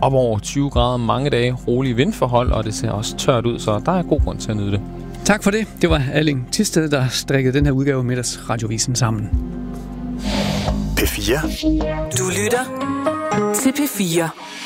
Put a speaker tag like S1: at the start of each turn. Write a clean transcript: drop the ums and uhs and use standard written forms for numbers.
S1: op over 20 grader mange dage, rolige vindforhold, og det ser også tørt ud, så der er god grund til at nyde det.
S2: Tak for det. Det var Erling Thisted, der strikkede den her udgave af Middagsradiovisen sammen.
S3: P4.
S4: Du lytter til P4.